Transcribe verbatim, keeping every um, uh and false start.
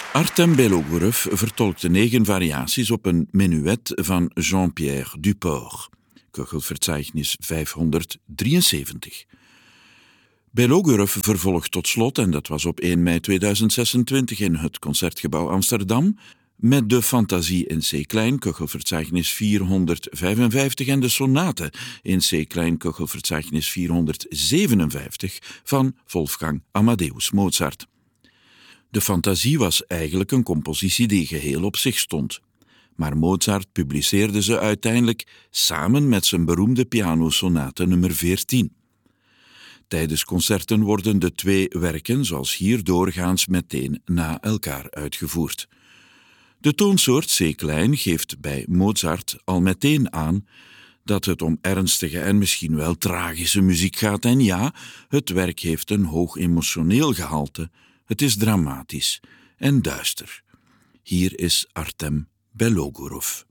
Artem Belogorov vertolkte negen variaties op een menuet van Jean-Pierre Duport, Köchelverzeichnis vijfhonderddrieënzeventig. Belogorov vervolgt tot slot, en dat was op één mei tweeduizend zesentwintig in het Concertgebouw Amsterdam, met de Fantasie in C-klein, Köchelverzeichnis vierhonderdvijfenvijftig en de Sonate in C-klein, Köchelverzeichnis vierhonderdzevenenvijftig van Wolfgang Amadeus Mozart. De Fantasie was eigenlijk een compositie die geheel op zich stond. Maar Mozart publiceerde ze uiteindelijk samen met zijn beroemde pianosonate nummer veertien. Tijdens concerten worden de twee werken, zoals hier, doorgaans meteen na elkaar uitgevoerd. De toonsoort C-klein geeft bij Mozart al meteen aan dat het om ernstige en misschien wel tragische muziek gaat. En ja, het werk heeft een hoog emotioneel gehalte. Het is dramatisch en duister. Hier is Artem Belogorov.